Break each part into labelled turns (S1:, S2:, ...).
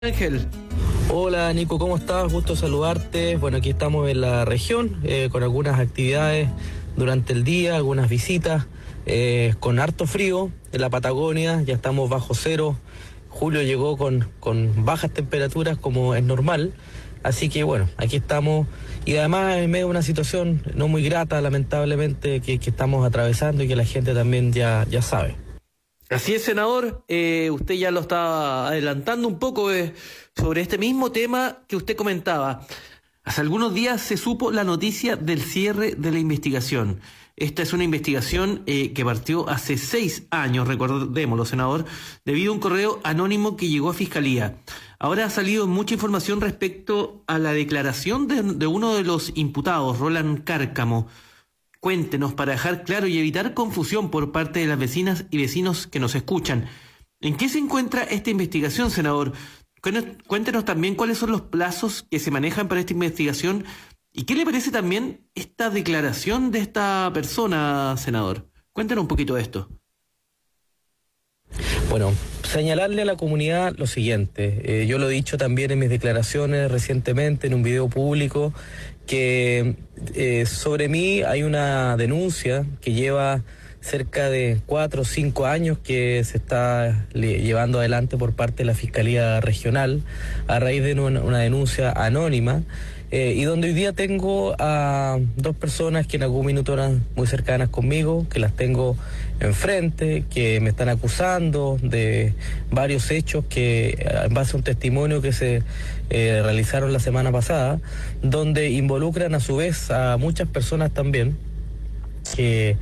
S1: Ángel.
S2: Hola Nico, ¿cómo estás? Gusto saludarte. Bueno, aquí estamos en la región con algunas actividades durante el día, algunas visitas, con harto frío en la Patagonia, ya estamos bajo cero. Julio llegó con bajas temperaturas como es normal, así que bueno, aquí estamos y además en medio de una situación no muy grata, lamentablemente, que estamos atravesando y que la gente también ya sabe.
S1: Así es, senador. Usted ya lo está adelantando un poco sobre este mismo tema que usted comentaba. Hace algunos días se supo la noticia del cierre de la investigación. Esta es una investigación que partió hace 6 años, recordémoslo, senador, debido a un correo anónimo que llegó a Fiscalía. Ahora ha salido mucha información respecto a la declaración de uno de los imputados, Roland Cárcamo. Cuéntenos para dejar claro y evitar confusión por parte de las vecinas y vecinos que nos escuchan. ¿En qué se encuentra esta investigación, senador? Cuéntenos también cuáles son los plazos que se manejan para esta investigación y qué le parece también esta declaración de esta persona, senador. Cuéntenos un poquito de esto.
S2: Bueno, señalarle a la comunidad lo siguiente. Yo lo he dicho también en mis declaraciones recientemente en un video público que sobre mí hay una denuncia que lleva cerca de 4 o 5 años que se está llevando adelante por parte de la Fiscalía Regional a raíz de una denuncia anónima y donde hoy día tengo a 2 personas que en algún minuto eran muy cercanas conmigo, que las tengo enfrente, que me están acusando de varios hechos que en base a un testimonio que se realizaron la semana pasada, donde involucran a su vez a muchas personas también que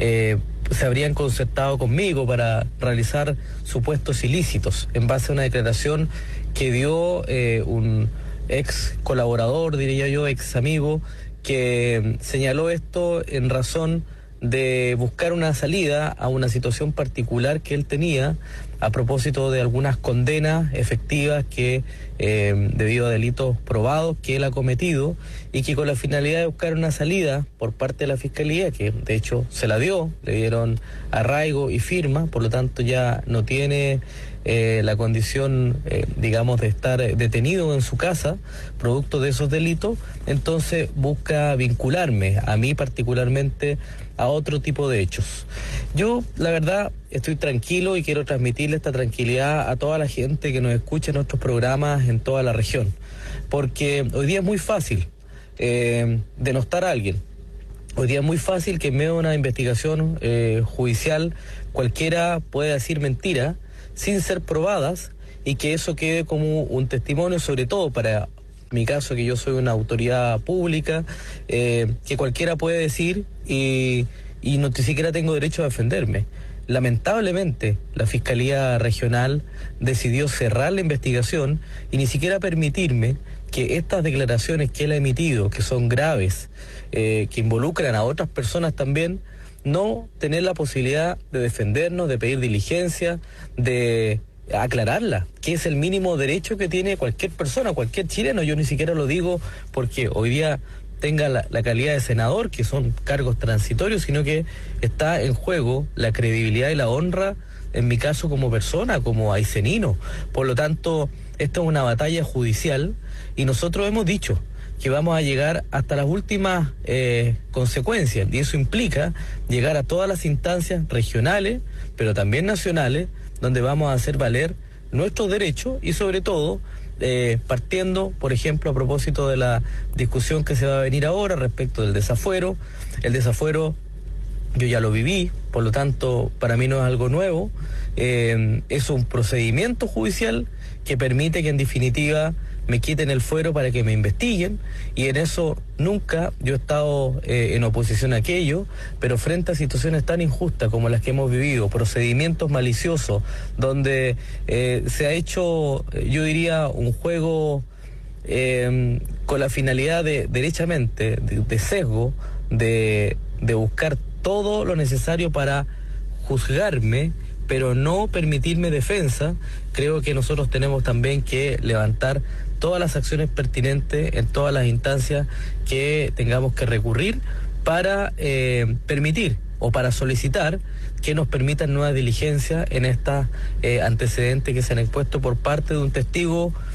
S2: se habrían concertado conmigo para realizar supuestos ilícitos en base a una declaración que dio un ex colaborador, diría yo, ex amigo, que señaló esto en razón de buscar una salida a una situación particular que él tenía a propósito de algunas condenas efectivas que debido a delitos probados que él ha cometido y que con la finalidad de buscar una salida por parte de la Fiscalía, que de hecho se la dio, le dieron arraigo y firma, por lo tanto ya no tiene la condición, digamos, de estar detenido en su casa, producto de esos delitos, entonces busca vincularme, a mí particularmente, a otro tipo de hechos. Yo, la verdad, estoy tranquilo y quiero transmitirle esta tranquilidad a toda la gente que nos escucha en nuestros programas en toda la región, porque hoy día es muy fácil denostar a alguien. Hoy día es muy fácil que en medio de una investigación judicial cualquiera pueda decir mentiras sin ser probadas y que eso quede como un testimonio, sobre todo para mi caso, que yo soy una autoridad pública, que cualquiera puede decir y no ni siquiera tengo derecho a defenderme. Lamentablemente, la Fiscalía Regional decidió cerrar la investigación y ni siquiera permitirme que estas declaraciones que él ha emitido, que son graves, que involucran a otras personas también, no tener la posibilidad de defendernos, de pedir diligencia, de aclararla, que es el mínimo derecho que tiene cualquier persona, cualquier chileno. Yo ni siquiera lo digo porque hoy día tenga la calidad de senador, que son cargos transitorios, sino que está en juego la credibilidad y la honra, en mi caso como persona, como aicenino. Por lo tanto, esta es una batalla judicial y nosotros hemos dicho que vamos a llegar hasta las últimas consecuencias, y eso implica llegar a todas las instancias regionales, pero también nacionales, donde vamos a hacer valer nuestros derechos y sobre todo partiendo, por ejemplo, a propósito de la discusión que se va a venir ahora respecto del desafuero. El desafuero yo ya lo viví, por lo tanto para mí no es algo nuevo, es un procedimiento judicial que permite que en definitiva me quiten el fuero para que me investiguen, y en eso nunca yo he estado en oposición a aquello, pero frente a situaciones tan injustas como las que hemos vivido, procedimientos maliciosos, donde se ha hecho, yo diría, un juego con la finalidad de, derechamente, de sesgo, de buscar todo lo necesario para juzgarme, pero no permitirme defensa. Creo que nosotros tenemos también que levantar todas las acciones pertinentes en todas las instancias que tengamos que recurrir para permitir o para solicitar que nos permitan nuevas diligencias en estas antecedentes que se han expuesto por parte de un testigo